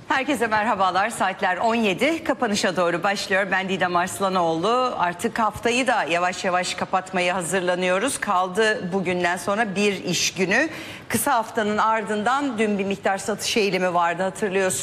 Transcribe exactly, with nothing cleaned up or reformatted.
Herkese merhabalar. Saatler on yedi. Kapanışa doğru başlıyor. Ben Didem Arslanoğlu. Artık haftayı da yavaş yavaş kapatmaya hazırlanıyoruz. Kaldı bugünden sonra bir iş günü. Kısa haftanın ardından dün bir miktar satış eğilimi vardı, hatırlıyorsunuz.